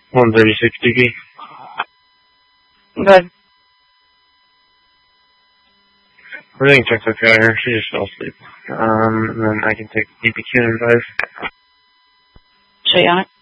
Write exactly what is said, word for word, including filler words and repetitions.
one thirty-six D P. Good. Everything checks okay out here. She just fell asleep. Um, and then I can take D P Q and five. Show you on it.